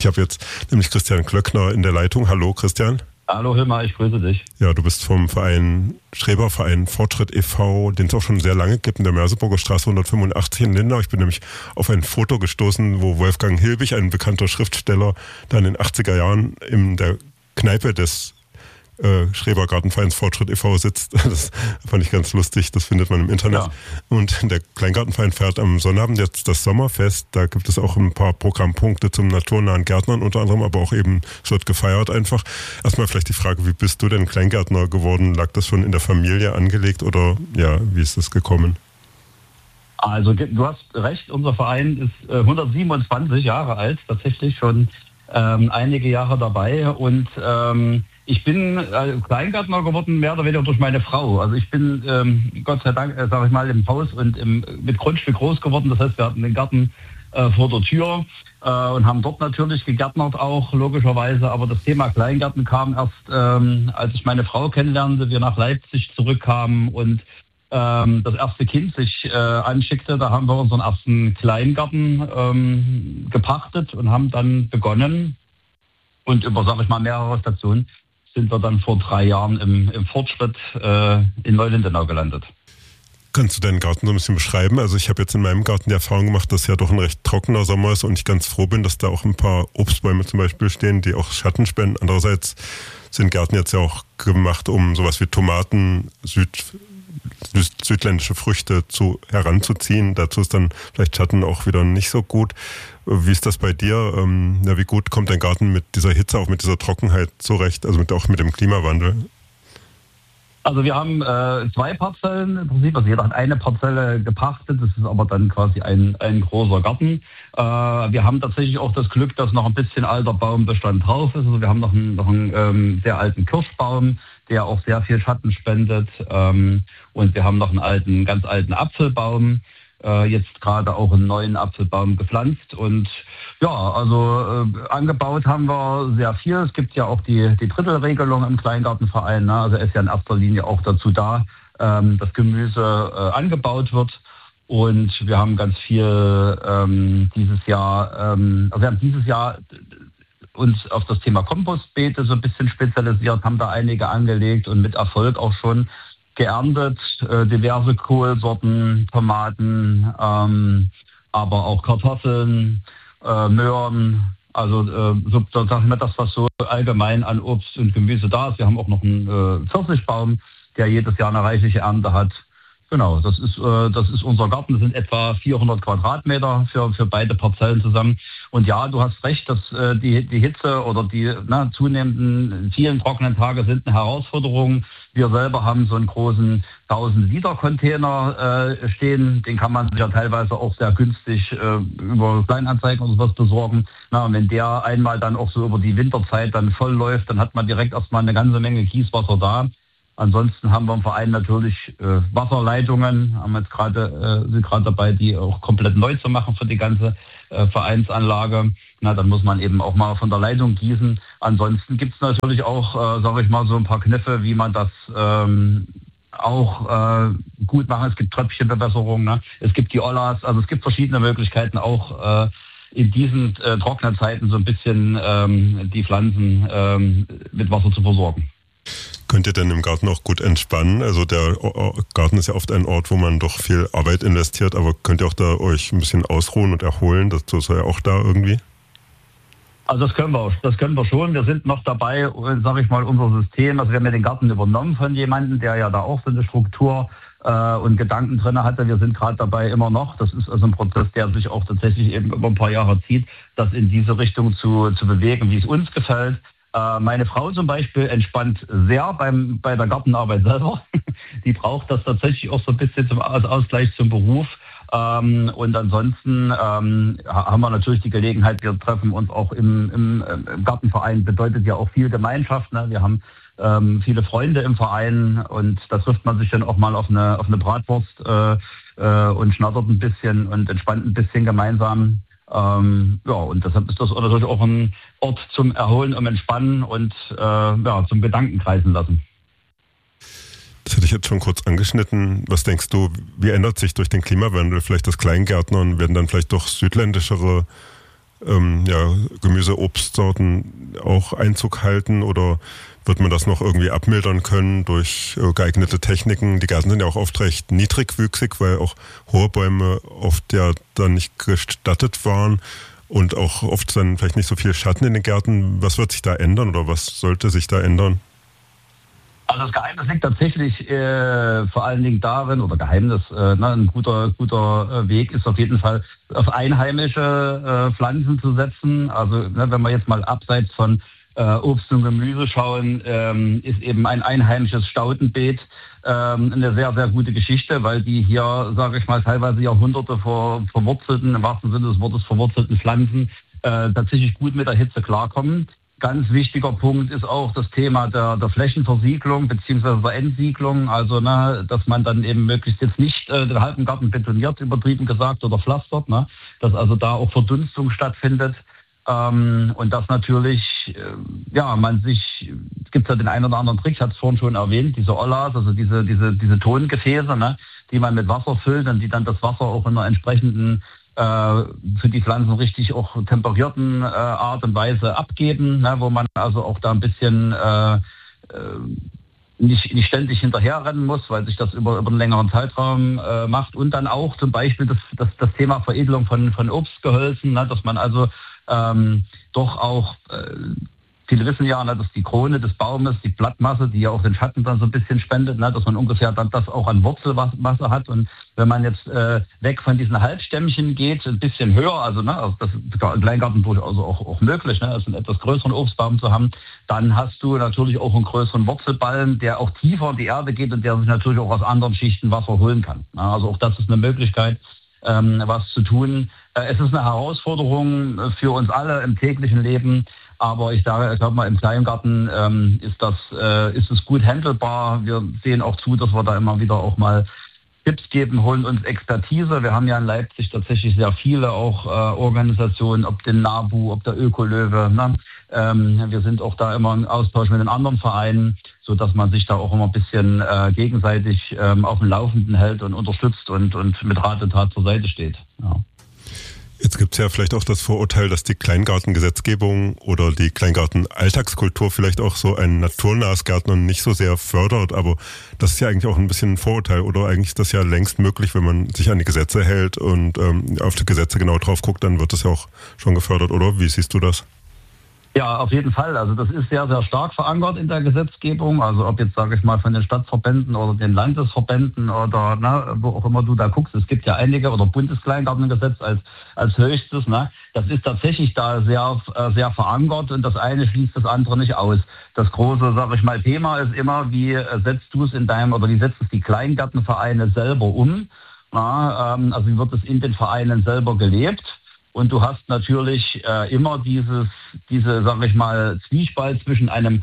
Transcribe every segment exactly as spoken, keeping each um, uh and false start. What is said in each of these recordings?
Ich habe jetzt nämlich Christian Klöckner in der Leitung. Hallo Christian. Hallo Hilmar, ich grüße dich. Ja, du bist vom Verein Schreberverein Fortschritt e V, den es auch schon sehr lange gibt, in der Merseburger Straße hundertfünfundachtzig in Lindau. Ich bin nämlich auf ein Foto gestoßen, wo Wolfgang Hilbig, ein bekannter Schriftsteller, dann in den achtziger Jahren in der Kneipe des äh, Schrebergartenvereins Fortschritt e V sitzt. Das fand ich ganz lustig, das findet man im Internet. Ja. Und der Kleingartenverein fährt am Sonnabend jetzt das Sommerfest. Da gibt es auch ein paar Programmpunkte zum naturnahen Gärtnern unter anderem, aber auch eben, es wird gefeiert einfach. Erstmal vielleicht die Frage, wie bist du denn Kleingärtner geworden? Lag das schon in der Familie angelegt oder ja, wie ist das gekommen? Also du hast recht, unser Verein ist äh, hundertsiebenundzwanzig Jahre alt, tatsächlich schon ähm, einige Jahre dabei und ähm, ich bin äh, Kleingärtner geworden, mehr oder weniger durch meine Frau. Also ich bin, ähm, Gott sei Dank, äh, sage ich mal, im Haus und im, mit Grundstück groß geworden. Das heißt, wir hatten den Garten äh, vor der Tür äh, und haben dort natürlich gegärtnert auch, logischerweise. Aber das Thema Kleingärten kam erst, ähm, als ich meine Frau kennenlernte, wir nach Leipzig zurückkamen und ähm, das erste Kind sich äh, anschickte. Da haben wir unseren ersten Kleingarten ähm, gepachtet und haben dann begonnen. Und über, sage ich mal, mehrere Stationen sind wir dann vor drei Jahren im, im Fortschritt äh, in Neulindenau gelandet. Kannst du deinen Garten so ein bisschen beschreiben? Also ich habe jetzt in meinem Garten die Erfahrung gemacht, dass ja doch ein recht trockener Sommer ist und ich ganz froh bin, dass da auch ein paar Obstbäume zum Beispiel stehen, die auch Schatten spenden. Andererseits sind Gärten jetzt ja auch gemacht, um sowas wie Tomaten, Süd, südländische Früchte zu, heranzuziehen. Dazu ist dann vielleicht Schatten auch wieder nicht so gut. Wie ist das bei dir? Ähm, ja, wie gut kommt dein Garten mit dieser Hitze, auch mit dieser Trockenheit zurecht, also mit, auch mit dem Klimawandel? Also wir haben äh, zwei Parzellen im Prinzip, also jeder hat eine Parzelle gepachtet, das ist aber dann quasi ein, ein großer Garten. Äh, wir haben tatsächlich auch das Glück, dass noch ein bisschen alter Baumbestand drauf ist. Also wir haben noch einen, noch einen ähm, sehr alten Kirschbaum, der auch sehr viel Schatten spendet. Ähm, und wir haben noch einen alten, ganz alten Apfelbaum. Jetzt gerade auch einen neuen Apfelbaum gepflanzt und ja, also äh, angebaut haben wir sehr viel. Es gibt ja auch die, die Drittelregelung im Kleingartenverein, ne? Also er ist ja in erster Linie auch dazu da, ähm, dass Gemüse äh, angebaut wird und wir haben ganz viel ähm, dieses Jahr, ähm, also wir haben dieses Jahr uns auf das Thema Kompostbeete so ein bisschen spezialisiert, haben da einige angelegt und mit Erfolg auch schon geerntet, äh, diverse Kohlsorten, Tomaten, ähm, aber auch Kartoffeln, äh, Möhren, also äh, so, so sagen wir das, was so allgemein an Obst und Gemüse da ist. Wir haben auch noch einen äh, Pfirsichbaum, der jedes Jahr eine reichliche Ernte hat. Genau, das ist äh, das ist unser Garten. Das sind etwa vierhundert Quadratmeter für für beide Parzellen zusammen. Und ja, du hast recht, dass äh, die die Hitze oder die na, zunehmenden vielen trockenen Tage sind eine Herausforderung. Wir selber haben so einen großen tausend Liter Container äh, stehen. Den kann man sich ja teilweise auch sehr günstig äh, über Kleinanzeigen oder sowas besorgen. Na, und wenn der einmal dann auch so über die Winterzeit dann voll läuft, dann hat man direkt erstmal eine ganze Menge Kieswasser da. Ansonsten haben wir im Verein natürlich äh, Wasserleitungen, haben jetzt gerade äh, sind gerade dabei, die auch komplett neu zu machen für die ganze äh, Vereinsanlage. Na, dann muss man eben auch mal von der Leitung gießen. Ansonsten gibt es natürlich auch, äh, sage ich mal, so ein paar Kniffe, wie man das ähm, auch äh, gut machen. Es gibt Tröpfchenbewässerung, ne? Es gibt die Ollas, also es gibt verschiedene Möglichkeiten auch äh, in diesen äh, trockenen Zeiten so ein bisschen ähm, die Pflanzen ähm, mit Wasser zu versorgen. Könnt ihr denn im Garten auch gut entspannen? Also der Garten ist ja oft ein Ort, wo man doch viel Arbeit investiert, aber könnt ihr auch da euch ein bisschen ausruhen und erholen? Das ist ja auch da irgendwie? Also das können wir, das können wir schon. Wir sind noch dabei, sage ich mal, unser System. Also wir haben ja den Garten übernommen von jemandem, der ja da auch so eine Struktur äh, und Gedanken drin hatte. Wir sind gerade dabei immer noch. Das ist also ein Prozess, der sich auch tatsächlich eben über ein paar Jahre zieht, das in diese Richtung zu, zu bewegen, wie es uns gefällt. Meine Frau zum Beispiel entspannt sehr beim, bei der Gartenarbeit selber. Die braucht das tatsächlich auch so ein bisschen zum, als Ausgleich zum Beruf. Ähm, und ansonsten ähm, haben wir natürlich die Gelegenheit, wir treffen uns auch im, im, im Gartenverein, bedeutet ja auch viel Gemeinschaft. Ne? Wir haben ähm, viele Freunde im Verein und da trifft man sich dann auch mal auf eine, auf eine Bratwurst äh, äh, und schnattert ein bisschen und entspannt ein bisschen gemeinsam. Ähm, ja, und deshalb ist das natürlich auch ein Ort zum Erholen, um Entspannen und äh, ja, zum Gedanken kreisen lassen. Das hatte ich jetzt schon kurz angeschnitten. Was denkst du, wie ändert sich durch den Klimawandel vielleicht das Kleingärtnern? Werden dann vielleicht doch südländischere ähm, ja, Gemüse, Obstsorten auch Einzug halten oder wird man das noch irgendwie abmildern können durch äh, geeignete Techniken? Die Gärten sind ja auch oft recht niedrigwüchsig, weil auch hohe Bäume oft ja dann nicht gestattet waren und auch oft dann vielleicht nicht so viel Schatten in den Gärten. Was wird sich da ändern oder was sollte sich da ändern? Also das Geheimnis liegt tatsächlich äh, vor allen Dingen darin, oder Geheimnis, äh, ne, ein guter, guter Weg ist auf jeden Fall, auf einheimische äh, Pflanzen zu setzen. Also ne, wenn wir jetzt mal abseits von äh, Obst und Gemüse schauen, ähm, ist eben ein einheimisches Staudenbeet ähm, eine sehr, sehr gute Geschichte, weil die hier, sage ich mal, teilweise Jahrhunderte vor verwurzelten, im wahrsten Sinne des Wortes verwurzelten Pflanzen äh, tatsächlich gut mit der Hitze klarkommen. Ganz wichtiger Punkt ist auch das Thema der, der Flächenversiegelung bzw. der Entsiegelung. Also, ne, dass man dann eben möglichst jetzt nicht äh, den halben Garten betoniert, übertrieben gesagt, oder pflastert, ne, dass also da auch Verdunstung stattfindet. Ähm, und dass natürlich, äh, ja, man sich, es gibt ja den einen oder anderen Trick, ich hatte es vorhin schon erwähnt, diese Ollas, also diese, diese, diese Tongefäße, ne, die man mit Wasser füllt und die dann das Wasser auch in einer entsprechenden für die Pflanzen richtig auch temperierten äh, Art und Weise abgeben, ne, wo man also auch da ein bisschen äh, nicht, nicht ständig hinterherrennen muss, weil sich das über, über einen längeren Zeitraum äh, macht. Und dann auch zum Beispiel das, das, das Thema Veredelung von, von Obstgehölzen, ne, dass man also ähm, doch auch, äh, viele wissen ja, ne, dass die Krone des Baumes, die Blattmasse, die ja auch den Schatten dann so ein bisschen spendet, ne, dass man ungefähr dann das auch an Wurzelmasse hat. Und wenn man jetzt äh, weg von diesen Halbstämmchen geht, ein bisschen höher, also, ne, also das ist im Kleingarten durchaus auch, auch möglich, ne, also einen etwas größeren Obstbaum zu haben, dann hast du natürlich auch einen größeren Wurzelballen, der auch tiefer in die Erde geht und der sich natürlich auch aus anderen Schichten Wasser holen kann. Ne, also auch das ist eine Möglichkeit, ähm, was zu tun. Äh, es ist eine Herausforderung für uns alle im täglichen Leben. Aber ich sage, ich glaube mal, im Kleingarten ähm, ist das äh, ist es gut handelbar. Wir sehen auch zu, dass wir da immer wieder auch mal Tipps geben, holen uns Expertise. Wir haben ja in Leipzig tatsächlich sehr viele auch äh, Organisationen, ob den NABU, ob der Ökolöwe. Ne? Ähm, wir sind auch da immer im Austausch mit den anderen Vereinen, sodass man sich da auch immer ein bisschen äh, gegenseitig ähm, auf dem Laufenden hält und unterstützt und, und mit Rat und Tat zur Seite steht. Ja. Jetzt gibt es ja vielleicht auch das Vorurteil, dass die Kleingartengesetzgebung oder die Kleingarten-Alltagskultur vielleicht auch so ein naturnahes Gärtnern nicht so sehr fördert, aber das ist ja eigentlich auch ein bisschen ein Vorurteil, oder eigentlich ist das ja längst möglich, wenn man sich an die Gesetze hält und ähm, auf die Gesetze genau drauf guckt, dann wird das ja auch schon gefördert, oder? Wie siehst du das? Ja, auf jeden Fall. Also das ist sehr, sehr stark verankert in der Gesetzgebung. Also ob jetzt, sage ich mal, von den Stadtverbänden oder den Landesverbänden oder ne, wo auch immer du da guckst. Es gibt ja einige, oder Bundeskleingartengesetz als als höchstes. Ne, das ist tatsächlich da sehr, sehr verankert und das eine schließt das andere nicht aus. Das große, sage ich mal, Thema ist immer, wie setzt du es in deinem, oder wie setzt es die Kleingärtenvereine selber um? Na, ähm, also wie wird es in den Vereinen selber gelebt? Und du hast natürlich äh, immer dieses, diese, sag ich mal, Zwiespalt zwischen einem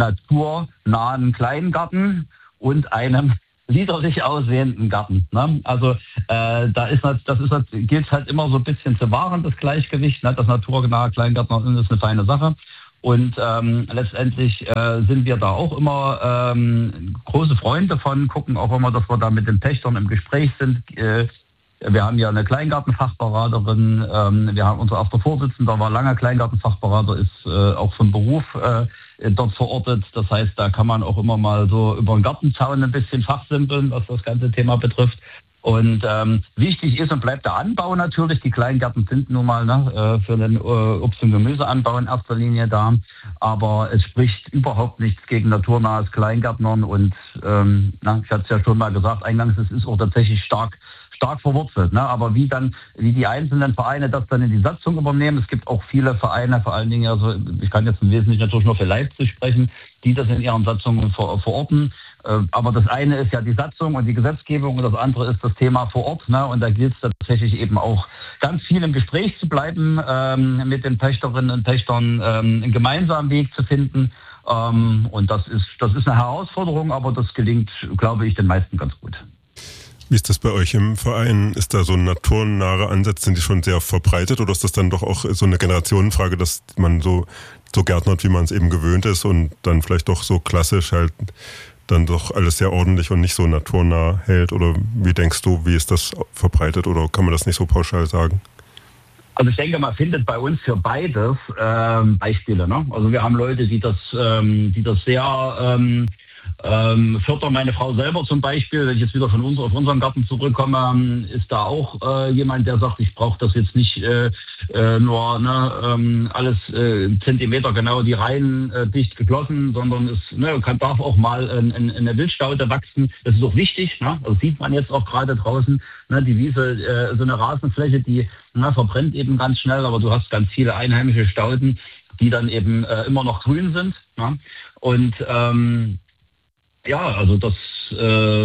naturnahen Kleingarten und einem liederlich aussehenden Garten. Ne? Also äh, da ist das, das ist, gilt halt immer so ein bisschen zu wahren, das Gleichgewicht. Ne? Das naturnahe Kleingarten ist eine feine Sache. Und ähm, letztendlich äh, sind wir da auch immer ähm, große Freunde von, gucken auch immer, dass wir da mit den Pächtern im Gespräch sind. Äh, Wir haben ja eine Kleingartenfachberaterin, ähm, wir haben unser erster Vorsitzender, war lange Kleingartenfachberater, ist äh, auch von Beruf äh, dort verortet. Das heißt, da kann man auch immer mal so über den Gartenzaun ein bisschen fachsimpeln, was das ganze Thema betrifft. Und ähm, wichtig ist und bleibt der Anbau natürlich. Die Kleingärten sind nun mal ne, für den äh, Obst- und Gemüseanbau in erster Linie da. Aber es spricht überhaupt nichts gegen naturnahes Kleingärtnern. Und ähm, na, ich hatte es ja schon mal gesagt, eingangs, es ist auch tatsächlich stark stark verwurzelt. Ne? Aber wie dann, wie die einzelnen Vereine das dann in die Satzung übernehmen, es gibt auch viele Vereine, vor allen Dingen, also ich kann jetzt im Wesentlichen natürlich nur für Leipzig sprechen, die das in ihren Satzungen ver verorten. Aber das eine ist ja die Satzung und die Gesetzgebung und das andere ist das Thema vor Ort. Ne? Und da gilt es tatsächlich eben auch ganz viel im Gespräch zu bleiben, ähm, mit den Pächterinnen und Pächtern ähm, einen gemeinsamen Weg zu finden. Ähm, und das ist, das ist eine Herausforderung, aber das gelingt, glaube ich, den meisten ganz gut. Wie ist das bei euch im Verein? Ist da so ein naturnahe Ansatz, sind die schon sehr verbreitet oder ist das dann doch auch so eine Generationenfrage, dass man so, so gärtnert, wie man es eben gewöhnt ist und dann vielleicht doch so klassisch halt dann doch alles sehr ordentlich und nicht so naturnah hält? Oder wie denkst du, wie ist das verbreitet oder kann man das nicht so pauschal sagen? Also ich denke, man findet bei uns für beides ähm, Beispiele. Ne? Also wir haben Leute, die das, ähm, die das sehr ähm, ähm, fördern. Meine Frau selber zum Beispiel, wenn ich jetzt wieder von uns auf unseren Garten zurückkomme, ist da auch äh, jemand, der sagt, ich brauche das jetzt nicht äh, äh, nur ne, ähm, alles äh, Zentimeter genau die Reihen äh, dicht geschlossen, sondern es ne, kann, darf auch mal ein, ein, eine Wildstaude wachsen. Das ist auch wichtig. Ne? Das sieht man jetzt auch gerade draußen. Ne? Die Wiese, äh, so eine Rasenfläche, die na, verbrennt eben ganz schnell, aber du hast ganz viele einheimische Stauden, die dann eben äh, immer noch grün sind. Ne? Und ähm, ja, also das äh,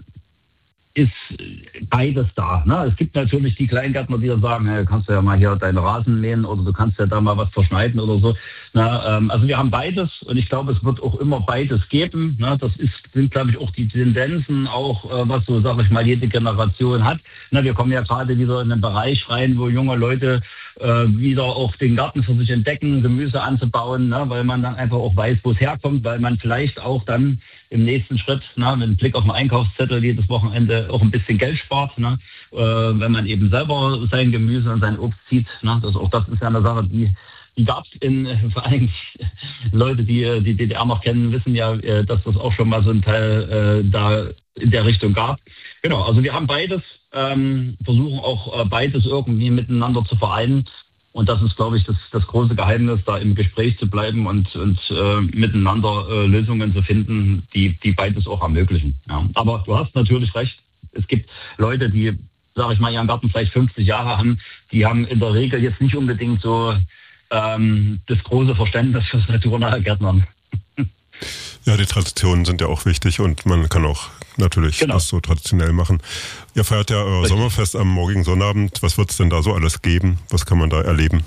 ist beides da. Ne? Es gibt natürlich die Kleingärtner, die da sagen, hey, kannst du ja mal hier deinen Rasen mähen oder du kannst ja da mal was verschneiden oder so. Na, ähm, also wir haben beides und ich glaube, es wird auch immer beides geben. Ne? Das ist, sind, glaube ich, auch die Tendenzen, auch äh, was so, sage ich mal, jede Generation hat. Na, wir kommen ja gerade wieder in einen Bereich rein, wo junge Leute äh, wieder auch den Garten für sich entdecken, Gemüse anzubauen, ne? Weil man dann einfach auch weiß, wo es herkommt, weil man vielleicht auch dann im nächsten Schritt, na, mit einem Blick auf den Einkaufszettel jedes Wochenende auch ein bisschen Geld spart, ne? äh, wenn man eben selber sein Gemüse und sein Obst zieht. Ne? Das, auch das ist ja eine Sache, die, die gab es in, vor allem Leute, die die D D R noch kennen, wissen ja, äh, dass das auch schon mal so ein Teil äh, da in der Richtung gab. Genau, also wir haben beides, ähm, versuchen auch äh, beides irgendwie miteinander zu vereinen. Und das ist, glaube ich, das, das große Geheimnis, da im Gespräch zu bleiben und, und äh, miteinander äh, Lösungen zu finden, die, die beides auch ermöglichen. Ja. Aber du hast natürlich recht. Es gibt Leute, die, sage ich mal, ihren Garten vielleicht fünfzig Jahre haben, die haben in der Regel jetzt nicht unbedingt so ähm, das große Verständnis fürs naturnahe Gärtnern. Ja, die Traditionen sind ja auch wichtig und man kann auch natürlich genau. das so traditionell machen. Ihr feiert ja euer Richtig. Sommerfest am morgigen Sonnabend. Was wird es denn da so alles geben? Was kann man da erleben?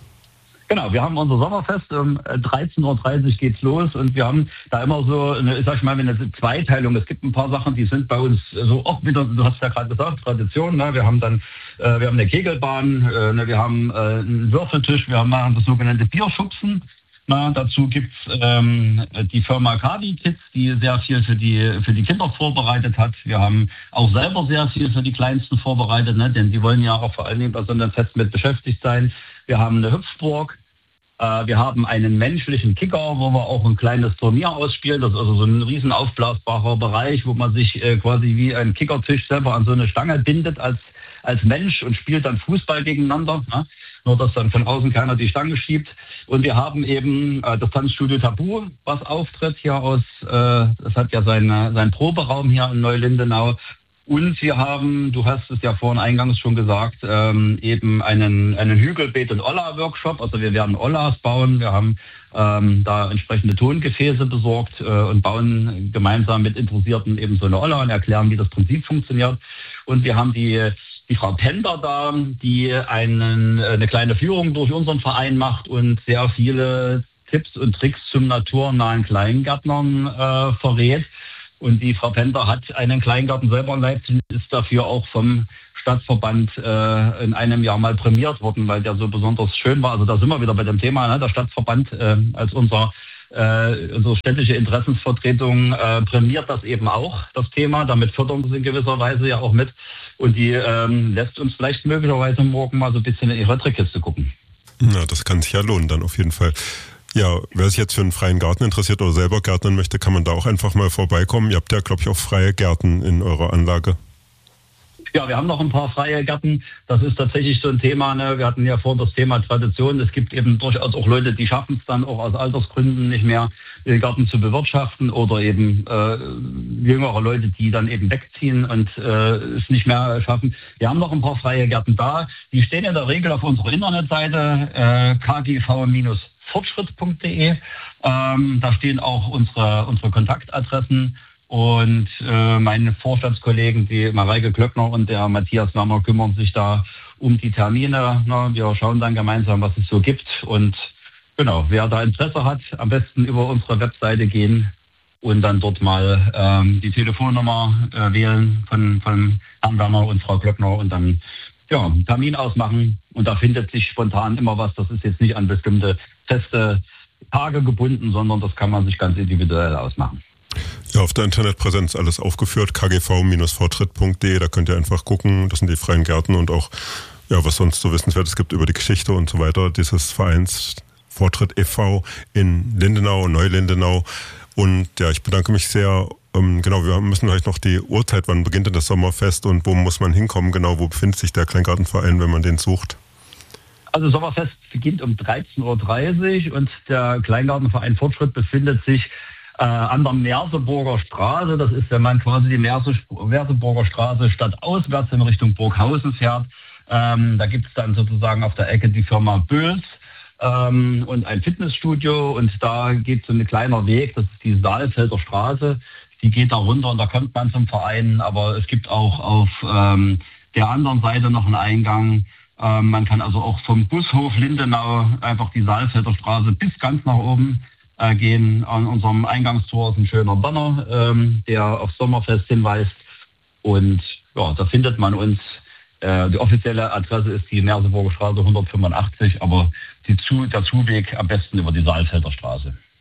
Genau, wir haben unser Sommerfest, um dreizehn Uhr dreißig geht's los und wir haben da immer so, eine, sag ich mal, eine Zweiteilung. Es gibt ein paar Sachen, die sind bei uns so auch wieder, du hast ja gerade gesagt, Tradition. Ne? Wir haben dann, äh, wir haben eine Kegelbahn, äh, ne? wir haben äh, einen Würfeltisch, wir machen das sogenannte Bierschubsen. Na, dazu gibt's ähm, die Firma Kadi Kids, die sehr viel für die für die Kinder vorbereitet hat. Wir haben auch selber sehr viel für die Kleinsten vorbereitet, ne? Denn die wollen ja auch vor allen Dingen bei so einem Fest mit beschäftigt sein. Wir haben eine Hüpfburg, äh, wir haben einen menschlichen Kicker, wo wir auch ein kleines Turnier ausspielen. Das ist also so ein riesen aufblasbarer Bereich, wo man sich äh, quasi wie ein Kickertisch selber an so eine Stange bindet als als Mensch und spielt dann Fußball gegeneinander. Ne? Nur, dass dann von außen keiner die Stange schiebt. Und wir haben eben äh, das Tanzstudio Tabu, was auftritt hier aus, äh, das hat ja seine, seinen Proberaum hier in Neulindenau. Und wir haben, du hast es ja vorhin eingangs schon gesagt, ähm, eben einen, einen Hügelbeet- und Olla-Workshop. Also wir werden Ollas bauen. Wir haben ähm, da entsprechende Tongefäße besorgt äh, und bauen gemeinsam mit Interessierten eben so eine Olla und erklären, wie das Prinzip funktioniert. Und wir haben die die Frau Pender da, die einen, eine kleine Führung durch unseren Verein macht und sehr viele Tipps und Tricks zum naturnahen Kleingärtnern äh, verrät. Und die Frau Pender hat einen Kleingarten selber in Leipzig, ist dafür auch vom Stadtverband äh, in einem Jahr mal prämiert worden, weil der so besonders schön war. Also da sind wir wieder bei dem Thema, ne? Der Stadtverband äh, als unser Äh, unsere städtische Interessensvertretung äh, prämiert das eben auch, das Thema. Damit fördern wir es in gewisser Weise ja auch mit. Und die ähm, lässt uns vielleicht möglicherweise morgen mal so ein bisschen in die Retrekiste gucken. Na, das kann sich ja lohnen dann auf jeden Fall. Ja, wer sich jetzt für einen freien Garten interessiert oder selber gärtnern möchte, kann man da auch einfach mal vorbeikommen. Ihr habt ja, glaube ich, auch freie Gärten in eurer Anlage. Ja, wir haben noch ein paar freie Gärten. Das ist tatsächlich so ein Thema. Ne? Wir hatten ja vorhin das Thema Tradition. Es gibt eben durchaus auch Leute, die schaffen es dann auch aus Altersgründen nicht mehr, den Garten zu bewirtschaften oder eben äh, jüngere Leute, die dann eben wegziehen und äh, es nicht mehr schaffen. Wir haben noch ein paar freie Gärten da. Die stehen in der Regel auf unserer Internetseite äh, k g v fortschritt punkt d e. Ähm, da stehen auch unsere, unsere Kontaktadressen. Und äh, meine Vorstandskollegen, die Mareike Klöckner und der Matthias Werner, kümmern sich da um die Termine. Na, wir schauen dann gemeinsam, was es so gibt. Und genau, wer da Interesse hat, am besten über unsere Webseite gehen und dann dort mal ähm, die Telefonnummer äh, wählen von, von Herrn Werner und Frau Klöckner und dann ja, einen Termin ausmachen. Und da findet sich spontan immer was. Das ist jetzt nicht an bestimmte feste Tage gebunden, sondern das kann man sich ganz individuell ausmachen. Ja, auf der Internetpräsenz alles aufgeführt, k g v Fortschritt punkt d e, da könnt ihr einfach gucken, das sind die freien Gärten und auch Ja, was sonst so Wissenswertes gibt über die Geschichte und so weiter dieses Vereins Fortschritt e V in Lindenau, Neu-Lindenau. Und ja, ich bedanke mich sehr. Ähm, genau, wir müssen vielleicht noch die Uhrzeit, wann beginnt denn das Sommerfest und wo muss man hinkommen? Genau, wo befindet sich der Kleingartenverein, wenn man den sucht? Also Sommerfest beginnt um dreizehn Uhr dreißig und der Kleingartenverein Fortschritt befindet sich äh, an der Merseburger Straße. Das ist, wenn man quasi die Merse, Merseburger Straße stadtauswärts in Richtung Burghausen fährt. Ähm, da gibt es dann sozusagen auf der Ecke die Firma Böls ähm, und ein Fitnessstudio. Und da geht so ein kleiner Weg, das ist die Saalfelder Straße. Die geht da runter und da kommt man zum Verein. Aber es gibt auch auf ähm, der anderen Seite noch einen Eingang. Ähm, man kann also auch vom Bushof Lindenau einfach die Saalfelder Straße bis ganz nach oben äh, gehen. An unserem Eingangstor ist ein schöner Banner, ähm, der auf Sommerfest hinweist. Und ja, da findet man uns. Äh, die offizielle Adresse ist die Merseburger Straße hundertfünfundachtzig, aber die Zu- der Zuweg am besten über die Saalfelder Straße.